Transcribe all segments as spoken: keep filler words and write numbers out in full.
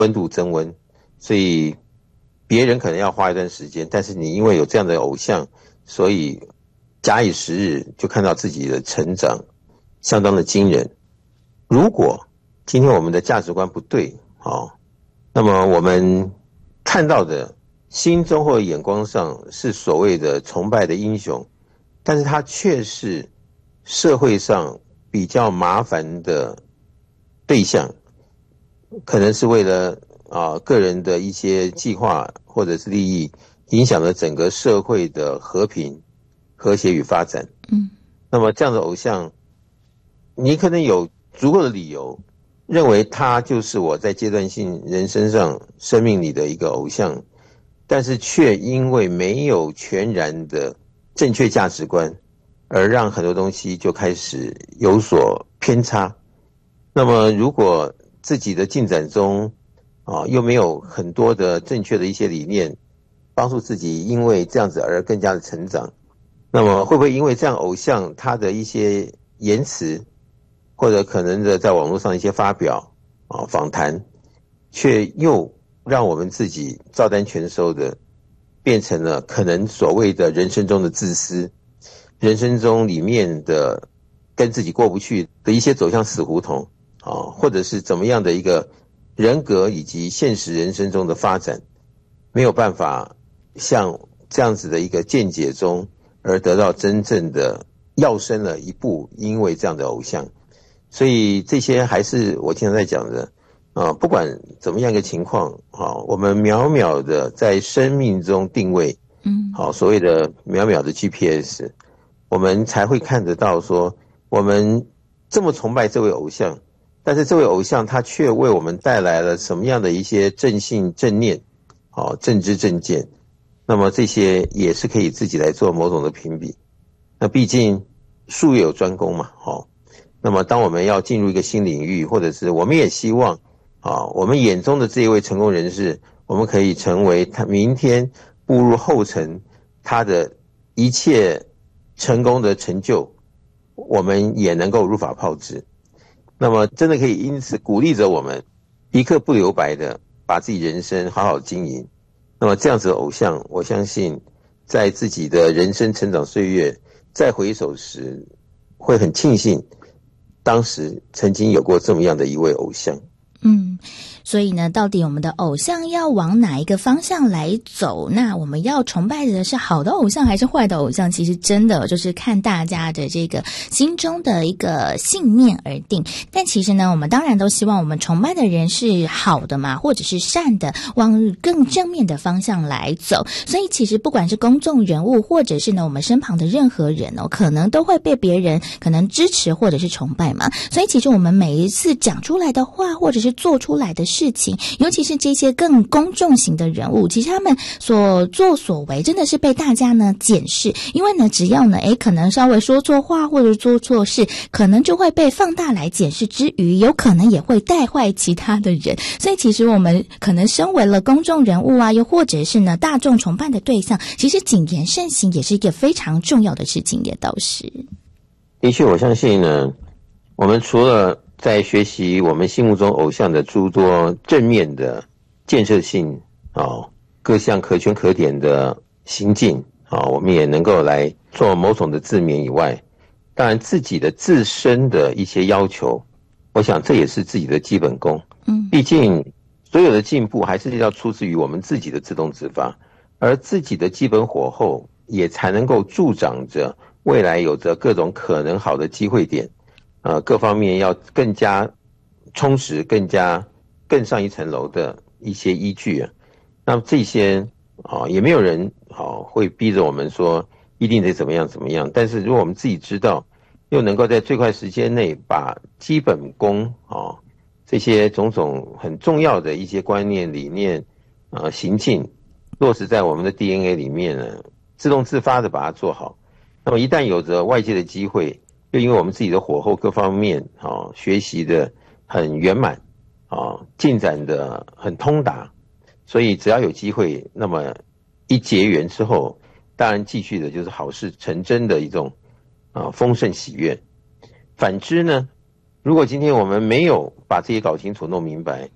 温度增温，所以别人可能要花一段时间，但是你因为有这样的偶像，所以假以时日就看到自己的成长相当的惊人。如果今天我们的价值观不对，哦，那么我们看到的心中或眼光上是所谓的崇拜的英雄，但是他却是社会上比较麻烦的对象，可能是为了啊个人的一些计划或者是利益，影响了整个社会的和平、和谐与发展。 嗯， 那么这样的偶像，你可能有足够的理由认为他就是我在阶段性人生上生命里的一个偶像，但是却因为没有全然的正确价值观，而让很多东西就开始有所偏差。那么如果自己的进展中啊，又没有很多的正确的一些理念帮助自己因为这样子而更加的成长，那么会不会因为这样偶像他的一些言辞，或者可能的在网络上一些发表啊访谈，却又让我们自己照单全收的变成了可能所谓的人生中的自私，人生中里面的跟自己过不去的一些走向死胡同啊，或者是怎么样的一个人格以及现实人生中的发展，没有办法像这样子的一个见解中而得到真正的跃升了一步，因为这样的偶像。所以这些还是我经常在讲的啊，不管怎么样一个情况啊，我们渺渺的在生命中定位， 嗯， 好，所谓的渺渺的 G P S， 我们才会看得到说，我们这么崇拜这位偶像，但是这位偶像他却为我们带来了什么样的一些正信正念，好，正知正见。那么这些也是可以自己来做某种的评比。那毕竟术业有专攻嘛，好。那么当我们要进入一个新领域，或者是我们也希望啊，我们眼中的这一位成功人士，我们可以成为他明天步入后尘，他的一切成功的成就，我们也能够如法炮制。那么真的可以因此鼓励着我们一刻不留白的把自己人生好好经营。那么这样子的偶像，我相信在自己的人生成长岁月再回首时，会很庆幸当时曾经有过这么样的一位偶像。 嗯，所以呢，到底我们的偶像要往哪一个方向来走？那我们要崇拜的是好的偶像还是坏的偶像？其实真的就是看大家的这个心中的一个信念而定。但其实呢，我们当然都希望我们崇拜的人是好的嘛，或者是善的，往更正面的方向来走。所以其实不管是公众人物，或者是呢我们身旁的任何人哦，可能都会被别人可能支持或者是崇拜嘛。所以其实我们每一次讲出来的话，或者是做出来的事情，尤其是这些更公众型的人物，其实他们所作所为真的是被大家呢检视。因为呢只要呢诶可能稍微说错话或者做错事，可能就会被放大来检视之余，有可能也会带坏其他的人。所以其实我们可能身为了公众人物啊，又或者是呢大众崇拜的对象，其实谨言慎行也是一个非常重要的事情，也都是。 的确，我相信呢，我们除了在学习我们心目中偶像的诸多正面的建设性啊，各项可圈可点的行径啊，我们也能够来做某种的自勉以外，当然自己的自身的一些要求，我想这也是自己的基本功。 嗯， 毕竟所有的进步还是要出自于我们自己的自动自发，而自己的基本火候也才能够助长着未来有着各种可能好的机会点。呃，各方面要更加充实，更加更上一层楼的一些依据啊。那么这些啊，也没有人啊会逼着我们说一定得怎么样怎么样。但是如果我们自己知道，又能够在最快时间内把基本功啊这些种种很重要的一些观念、理念啊行径落实在我们的 D N A 里面呢，自动自发的把它做好。那么一旦有着外界的机会，就因为我们自己的火候各方面啊学习的很圆满啊，进展的很通达，所以只要有机会，那么一结缘之后，当然继续的就是好事成真的一种啊丰盛喜悦。反之呢，如果今天我们没有把这些搞清楚弄明白，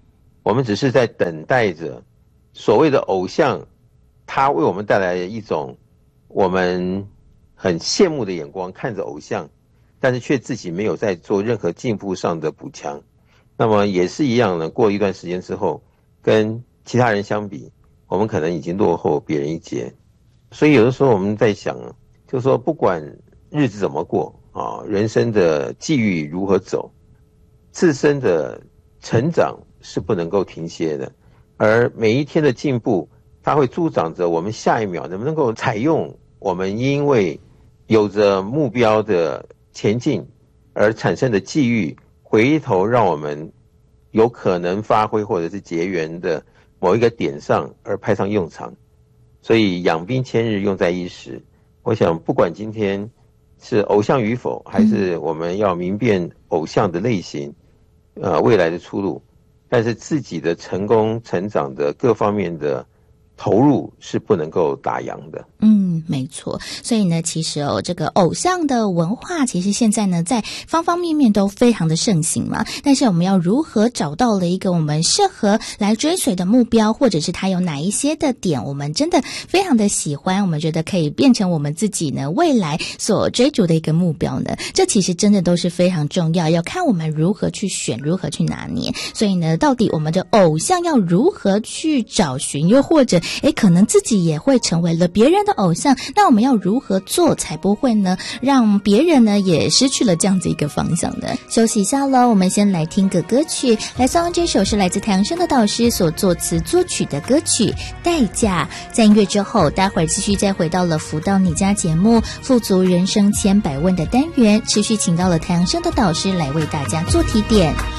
我们只是在等待着所谓的偶像，他为我们带来一种我们很羡慕的眼光，看着偶像，但是却自己没有在做任何进步上的补强。那么也是一样的，过一段时间之后，跟其他人相比，我们可能已经落后别人一截。所以有的时候我们在想，就是说不管日子怎么过啊，人生的际遇如何走，自身的成长是不能够停歇的，而每一天的进步，它会助长着我们下一秒能不能够采用我们因为有着目标的前进而产生的际遇，回头让我们有可能发挥或者是结缘的某一个点上而派上用场。所以养兵千日，用在一时。我想不管今天是偶像与否，还是我们要明辨偶像的类型，呃，未来的出路，但是自己的成功成长的各方面的投入是不能够打烊的。 嗯，没错。所以呢，其实哦，这个偶像的文化，其实现在呢，在方方面面都非常的盛行嘛。但是我们要如何找到了一个我们适合来追随的目标，或者是它有哪一些的点，我们真的非常的喜欢，我们觉得可以变成我们自己呢未来所追逐的一个目标呢？这其实真的都是非常重要，要看我们如何去选，如何去拿捏。所以呢，到底我们的偶像要如何去找寻，又或者诶可能自己也会成为了别人的偶像，那我们要如何做才不会呢让别人呢也失去了这样子一个方向呢？休息一下咯，我们先来听个歌曲，来送这首是来自太阳升的导师所作词作曲的歌曲《代价》。在音乐之后，待会儿继续再回到了福到你家节目富足人生千百问的单元，持续请到了太阳升的导师来为大家做提点。